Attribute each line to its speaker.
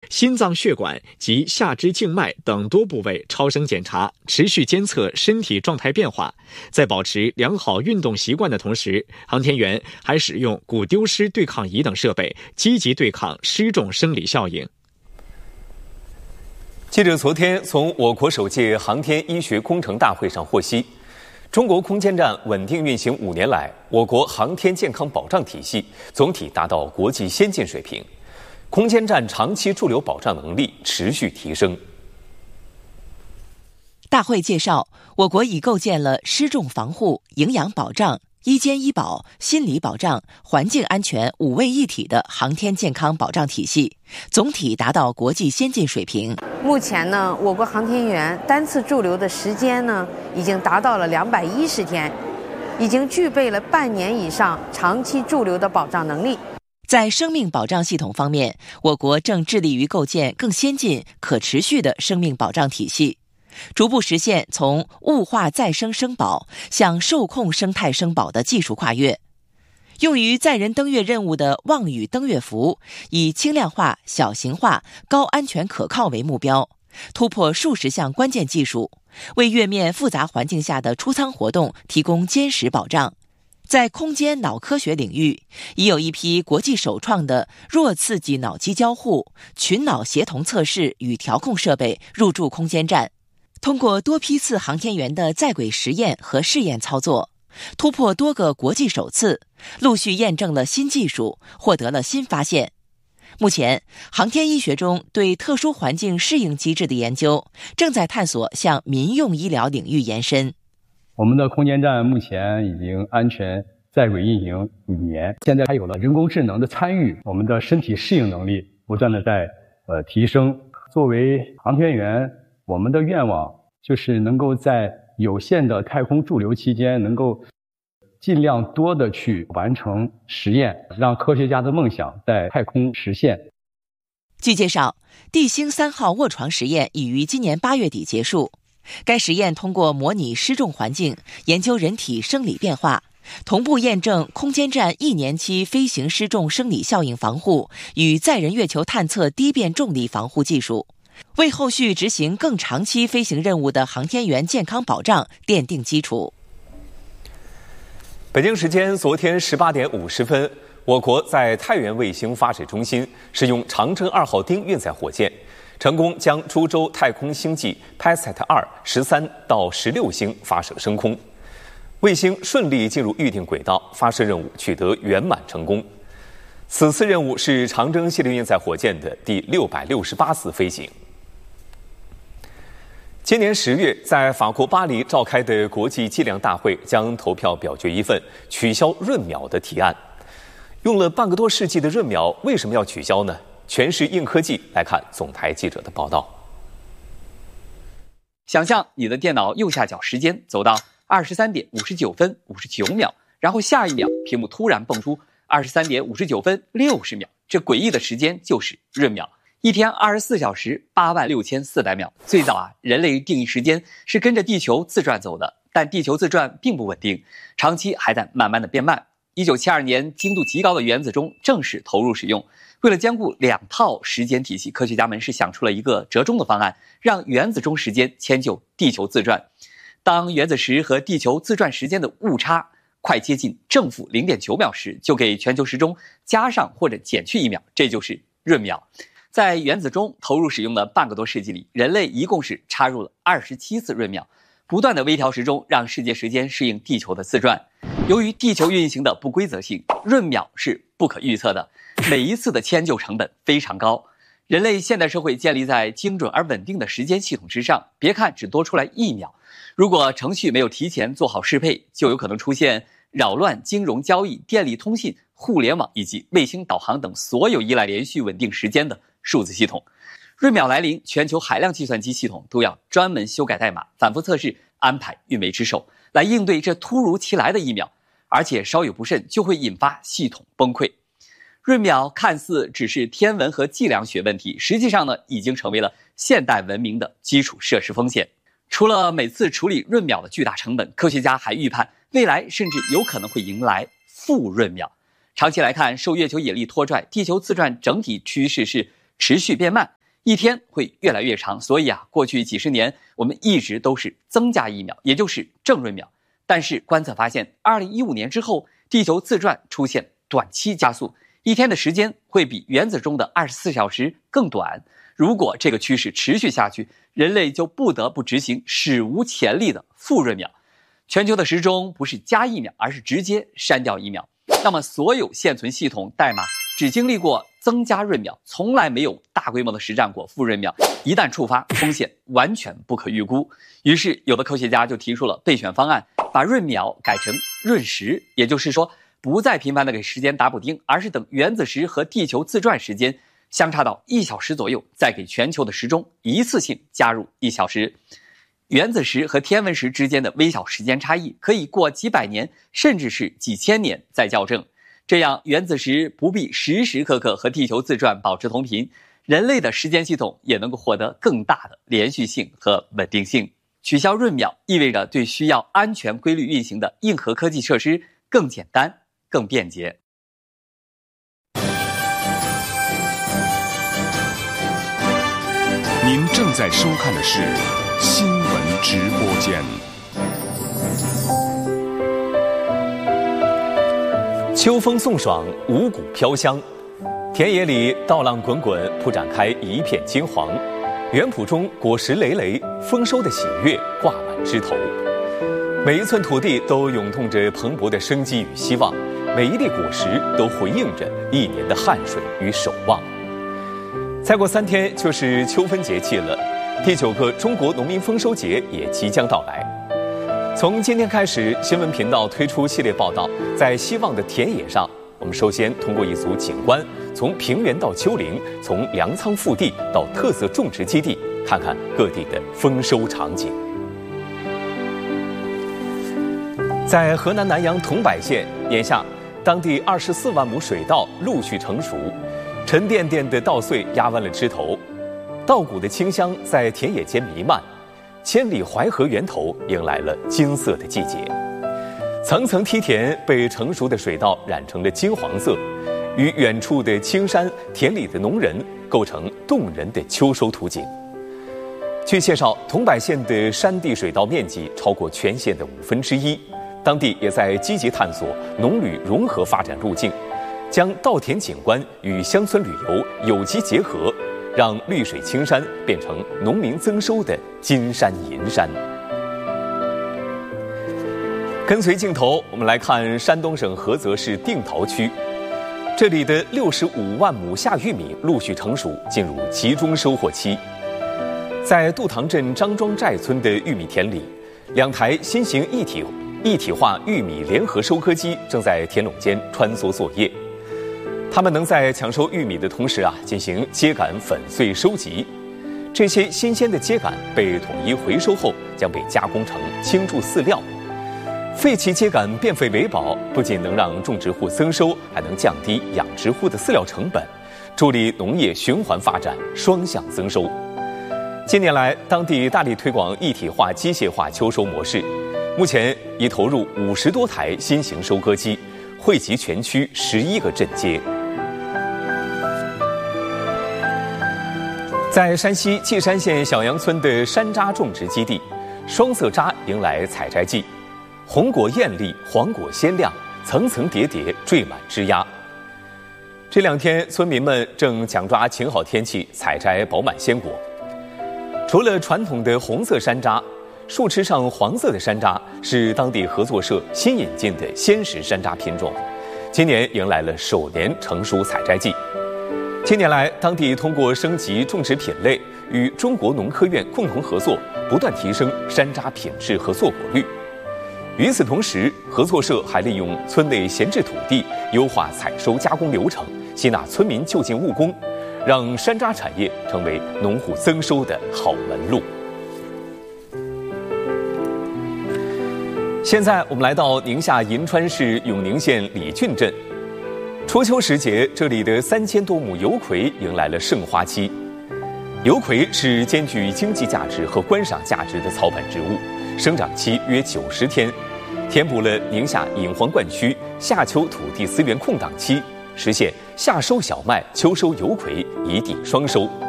Speaker 1: 心脏血管及下肢静脉等多部位超声检查，持续监测身体状态变化。在保持良好运动习惯的同时，航天员还使用骨丢失对抗仪等设备，积极对抗失重生理效应。
Speaker 2: 记者昨天从我国首届航天医学工程大会上获悉，中国空间站稳定运行5年来，我国航天健康保障体系总体达到国际先进水平，空间站长期驻留保障能力持续提升。
Speaker 3: 大会介绍，我国已构建了失重防护、营养保障、医监医保、心理保障、环境安全5位一体的航天健康保障体系，总体达到国际先进水平。
Speaker 4: 目前呢，我国航天员单次驻留的时间呢，已经达到了210天，已经具备了半年以上长期驻留的保障能力。
Speaker 3: 在生命保障系统方面，我国正致力于构建更先进、可持续的生命保障体系，逐步实现从物化再生生保向受控生态生保的技术跨越。用于载人登月任务的望宇登月服，以轻量化、小型化、高安全可靠为目标，突破数十项关键技术，为月面复杂环境下的出舱活动提供坚实保障。在空间脑科学领域，已有一批国际首创的弱刺激脑机交互、群脑协同测试与调控设备入驻空间站。通过多批次航天员的在轨实验和试验操作，突破多个国际首次，陆续验证了新技术，获得了新发现。目前，航天医学中对特殊环境适应机制的研究正在探索向民用医疗领域延伸。
Speaker 5: 我们的空间站目前已经安全在轨运行5年，现在还有了人工智能的参与，我们的身体适应能力不断的在提升。作为航天员，我们的愿望就是能够在有限的太空驻留期间，能够尽量多的去完成实验，让科学家的梦想在太空实现。
Speaker 3: 据介绍，地星3号卧床实验已于今年8月底结束。该实验通过模拟失重环境，研究人体生理变化，同步验证空间站1年期飞行失重生理效应防护与载人月球探测低变重力防护技术，为后续执行更长期飞行任务的航天员健康保障奠定基础。
Speaker 2: 北京时间昨天18点50分，我国在太原卫星发射中心使用长征2号丁运载火箭，成功将株洲太空星际 PASSAT-2 13到16星发射升空，卫星顺利进入预定轨道，发射任务取得圆满成功。此次任务是长征系列运载火箭的第668次飞行。今年10月，在法国巴黎召开的国际计量大会将投票表决一份取消闰秒的提案。用了半个多世纪的闰秒，为什么要取消呢？全是硬科技。来看总台记者的报道。
Speaker 6: 想象你的电脑右下角时间走到23点59分59秒，然后下一秒屏幕突然蹦出23点59分60秒，这诡异的时间就是闰秒。一天24小时86400秒。最早人类定义时间是跟着地球自转走的，但地球自转并不稳定，长期还在慢慢的变慢。1972年，精度极高的原子钟正式投入使用。为了兼顾2套时间体系，科学家们是想出了一个折中的方案，让原子钟时间迁就地球自转。当原子时和地球自转时间的误差快接近正负0.9秒时，就给全球时钟加上或者减去1秒，这就是闰秒。在原子钟投入使用的半个多世纪里，人类一共是插入了27次闰秒，不断的微调时钟，让世界时间适应地球的自转。由于地球运行的不规则性，闰秒是不可预测的，每一次的迁就成本非常高。人类现代社会建立在精准而稳定的时间系统之上，别看只多出来1秒，如果程序没有提前做好适配，就有可能出现扰乱金融交易、电力通信、互联网以及卫星导航等所有依赖连续稳定时间的数字系统。闰秒来临，全球海量计算机系统都要专门修改代码，反复测试，安排运维之手，来应对这突如其来的1秒，而且稍有不慎就会引发系统崩溃。闰秒看似只是天文和计量学问题，实际上呢，已经成为了现代文明的基础设施风险。除了每次处理闰秒的巨大成本，科学家还预判未来甚至有可能会迎来负闰秒。长期来看，受月球引力拖拽，地球自转整体趋势是持续变慢， 一天会越来越长，所以过去几十年我们一直都是增加1秒，也就是正闰秒。但是观测发现，2015年之后，地球自转出现短期加速，一天的时间会比原子钟的24小时更短。如果这个趋势持续下去，人类就不得不执行史无前例的负闰秒。全球的时钟不是加1秒，而是直接删掉1秒。那么所有现存系统代码只经历过增加闰秒，从来没有大规模的实战过负闰秒，一旦触发，风险完全不可预估。于是有的科学家就提出了备选方案，把闰秒改成闰时，也就是说不再频繁的给时间打补丁，而是等原子时和地球自转时间相差到1小时左右，再给全球的时钟一次性加入1小时。原子时和天文时之间的微小时间差异可以过几百年甚至是几千年再校正，这样原子时不必时时刻刻和地球自转保持同频，人类的时间系统也能够获得更大的连续性和稳定性。取消闰秒意味着对需要安全规律运行的硬核科技设施更简单更便捷。
Speaker 7: 您正在收看的是新闻直播间。
Speaker 2: 秋风送爽，五谷飘香，田野里稻浪滚滚，铺展开一片金黄。园圃中果实累累，丰收的喜悦挂满枝头。每一寸土地都涌动着蓬勃的生机与希望，每一粒果实都回应着一年的汗水与守望。再过3天就是秋分节气了，第9个中国农民丰收节也即将到来。从今天开始，新闻频道推出系列报道，在希望的田野上，我们首先通过一组景观，从平原到丘陵，从粮仓腹地到特色种植基地，看看各地的丰收场景。在河南南阳桐柏县，眼下当地24万亩水稻陆续成熟，沉甸甸的稻穗压弯了枝头，稻谷的清香在田野间弥漫，千里淮河源头迎来了金色的季节。层层梯田被成熟的水稻染成了金黄色，与远处的青山、田里的农人构成动人的秋收图景。据介绍，桐柏县的山地水稻面积超过全县的1/5，当地也在积极探索农旅融合发展路径，将稻田景观与乡村旅游有机结合，让绿水青山变成农民增收的金山银山。跟随镜头，我们来看山东省菏泽市定陶区，这里的65万亩夏玉米陆续成熟，进入集中收获期。在杜塘镇张庄寨村的玉米田里，2台新型一体化玉米联合收割机正在田垄间穿梭作业。它们能在抢收玉米的同时进行秸秆粉碎收集。这些新鲜的秸秆被统一回收后，将被加工成青贮饲料。废弃秸秆变废为宝，不仅能让种植户增收，还能降低养殖户的饲料成本，助力农业循环发展，双向增收。近年来，当地大力推广一体化、机械化秋收模式，目前已投入50多台新型收割机，惠及全区11个镇街。在山西稷山县小杨村的山楂种植基地，双色楂迎来采摘季，红果艳丽，黄果鲜亮，层层叠叠缀满枝丫。这2天，村民们正抢抓晴好天气，采摘饱满鲜果。除了传统的红色山楂，树枝上黄色的山楂是当地合作社新引进的鲜食山楂品种，今年迎来了首年成熟采摘季。近年来，当地通过升级种植品类，与中国农科院共同合作，不断提升山楂品质和坐果率。与此同时，合作社还利用村内闲置土地，优化采收加工流程，吸纳村民就近务工，让山楂产业成为农户增收的好门路。现在我们来到宁夏银川市永宁县李郡镇，初秋时节，这里的3000多亩油葵迎来了盛花期。油葵是兼具经济价值和观赏价值的草本植物，生长期约90天，填补了宁夏隐黄灌区夏秋土地资源空档期，实现夏收小麦、秋收油葵一地双收。